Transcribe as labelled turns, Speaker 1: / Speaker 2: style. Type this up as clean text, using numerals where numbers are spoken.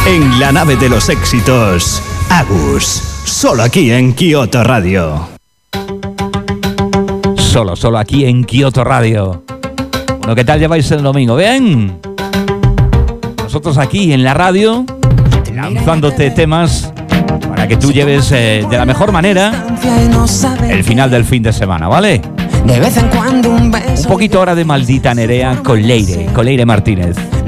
Speaker 1: En la nave de los éxitos, Agus, solo aquí en Kyoto Radio.
Speaker 2: Solo aquí en Kyoto Radio. Bueno, ¿qué tal lleváis el domingo? ¿Bien? Nosotros aquí en la radio, lanzándote temas para que tú lleves de la mejor manera el final del fin de semana, ¿vale?
Speaker 3: De vez en cuando un beso.
Speaker 2: Un poquito ahora de Maldita Nerea con Leire Martínez.